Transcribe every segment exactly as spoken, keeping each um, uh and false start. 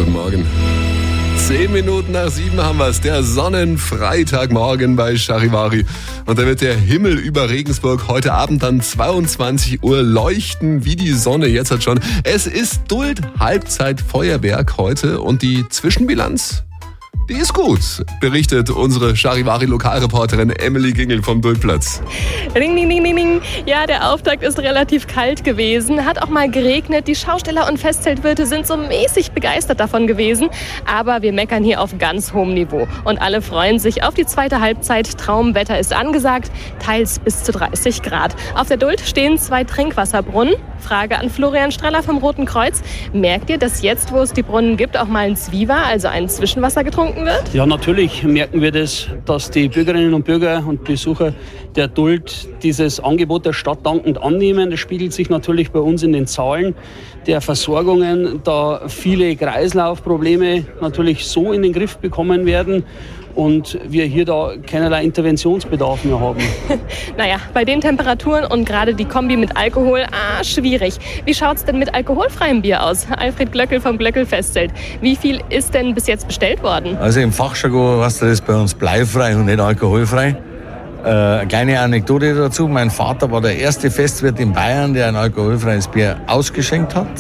Guten Morgen. Zehn Minuten nach sieben haben wir es. Der Sonnenfreitagmorgen bei Charivari. Und da wird der Himmel über Regensburg heute Abend dann zweiundzwanzig Uhr leuchten wie die Sonne jetzt hat schon. Es ist Duld Halbzeit Feuerberg heute und die Zwischenbilanz, die ist gut, berichtet unsere Charivari-Lokalreporterin Emily Gingel vom Duldplatz. Ring, ding, ding, ding, ding. Ja, der Auftakt ist relativ kalt gewesen, hat auch mal geregnet. Die Schausteller und Festzeltwirte sind so mäßig begeistert davon gewesen. Aber wir meckern hier auf ganz hohem Niveau. Und alle freuen sich auf die zweite Halbzeit. Traumwetter ist angesagt, teils bis zu dreißig Grad. Auf der Duld stehen zwei Trinkwasserbrunnen. Frage an Florian Straller vom Roten Kreuz. Merkt ihr, dass jetzt, wo es die Brunnen gibt, auch mal ein Zwieber, also ein Zwischenwasser getrunken wird? Ja, natürlich merken wir das, dass die Bürgerinnen und Bürger und Besucher der Duld dieses Angebot der Stadt dankend annehmen. Das spiegelt sich natürlich bei uns in den Zahlen der Versorgungen, da viele Kreislaufprobleme natürlich so in den Griff bekommen werden und wir hier da keinerlei Interventionsbedarf mehr haben. Naja, bei den Temperaturen und gerade die Kombi mit Alkohol, ah, schwierig. Wie schaut's denn mit alkoholfreiem Bier aus? Alfred Glöckel vom Glöckel Festzelt. Wie viel ist denn bis jetzt bestellt worden? Also im Fachjargon heißt das bei uns bleifrei und nicht alkoholfrei. Äh, eine kleine Anekdote dazu. Mein Vater war der erste Festwirt in Bayern, der ein alkoholfreies Bier ausgeschenkt hat.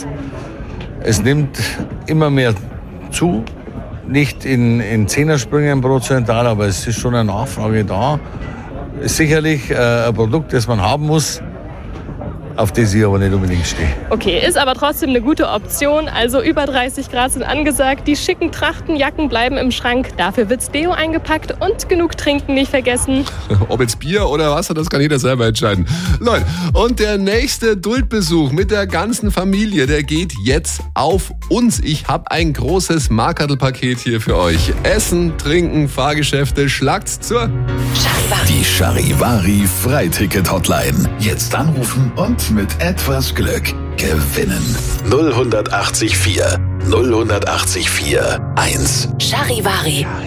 Es nimmt immer mehr zu. Nicht in, in Zehnersprüngen prozentual, aber es ist schon eine Nachfrage da. Ist sicherlich äh, ein Produkt, das man haben muss, auf das ich aber nicht unbedingt stehe. Okay, ist aber trotzdem eine gute Option. Also über dreißig Grad sind angesagt. Die schicken Trachtenjacken bleiben im Schrank. Dafür wird's Deo eingepackt und genug trinken nicht vergessen. Ob jetzt Bier oder Wasser, das kann jeder selber entscheiden. Leute, und der nächste Duldbesuch mit der ganzen Familie, der geht jetzt auf uns. Ich habe ein großes Markadl-Paket hier für euch. Essen, Trinken, Fahrgeschäfte, schlagt's zur Die Charivari Freiticket-Hotline. Jetzt anrufen und mit etwas Glück gewinnen. null acht vier null acht vier eins. Charivari.